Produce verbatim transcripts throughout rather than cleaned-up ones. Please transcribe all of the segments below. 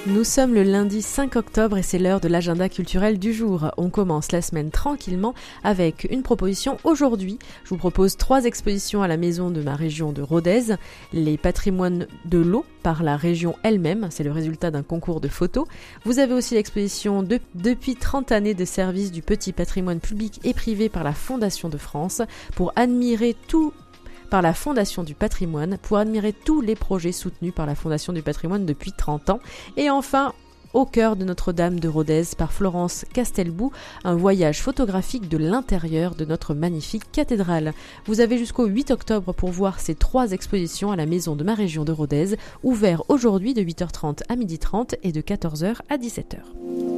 Nous sommes le lundi cinq octobre et c'est l'heure de l'agenda culturel du jour. On commence la semaine tranquillement avec une proposition aujourd'hui. Je vous propose trois expositions à la maison de ma région de Rodez. Les patrimoines de l'eau par la région elle-même, c'est le résultat d'un concours de photos. Vous avez aussi l'exposition de, depuis trente années de service du petit patrimoine public et privé par la Fondation de France pour admirer tout par la Fondation du patrimoine pour admirer tous les projets soutenus par la Fondation du patrimoine depuis trente ans. Et enfin, au cœur de Notre-Dame de Rodez par Florence Castelbou, un voyage photographique de l'intérieur de notre magnifique cathédrale. Vous avez jusqu'au huit octobre pour voir ces trois expositions à la maison de ma région de Rodez, ouvert aujourd'hui de huit heures trente à midi trente et de quatorze heures à dix-sept heures.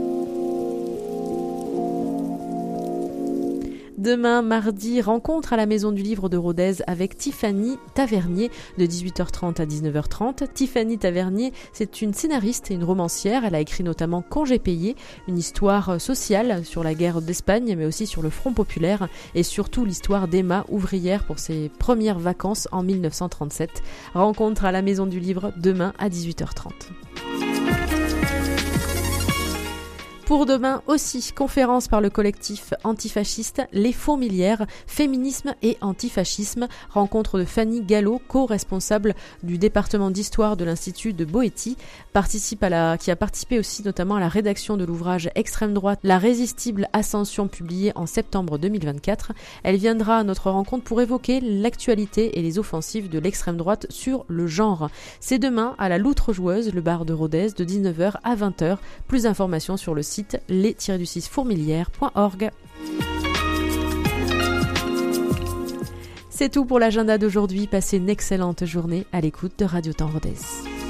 Demain, mardi, rencontre à la Maison du Livre de Rodez avec Tiffany Tavernier de dix-huit heures trente à dix-neuf heures trente. Tiffany Tavernier, c'est une scénariste et une romancière. Elle a écrit notamment Congé payé, une histoire sociale sur la guerre d'Espagne, mais aussi sur le Front populaire et surtout l'histoire d'Emma, ouvrière pour ses premières vacances en mille neuf cent trente-sept. Rencontre à la Maison du Livre demain à dix-huit heures trente. Pour demain aussi, conférence par le collectif antifasciste Les Fourmilières, féminisme et antifascisme, rencontre de Fanny Gallo, co-responsable du département d'histoire de l'Institut de Boétie, participe à la, qui a participé aussi notamment à la rédaction de l'ouvrage Extrême droite, La résistible ascension publié en septembre deux mille vingt-quatre. Elle viendra à notre rencontre pour évoquer l'actualité et les offensives de l'extrême droite sur le genre. C'est demain à la Loutre Joueuse, le bar de Rodez, de dix-neuf heures à vingt heures. Plus d'informations sur le site les tiret du six fourmilières point org. C'est tout pour l'agenda d'aujourd'hui. Passez une excellente journée à l'écoute de Radio Temps Rodez.